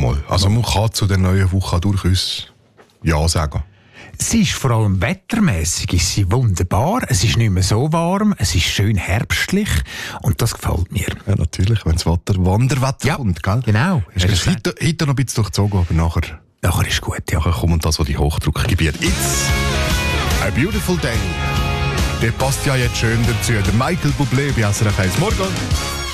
mal. Also man kann zu der neuen Woche durchaus Ja sagen. Sie ist vor allem wettermässig ist sie wunderbar. Es ist nicht mehr so warm, es ist schön herbstlich und das gefällt mir. Ja, natürlich, wenn das Wanderwetter kommt, gell? Genau. Ist heute noch ein bisschen durchzogen, aber nachher ist gut, ja. Nachher kommen da so die Hochdruckgebiete. It's a beautiful day. Der passt ja jetzt schön dazu. Der Michael Bublé bei SRF 1. Morgen.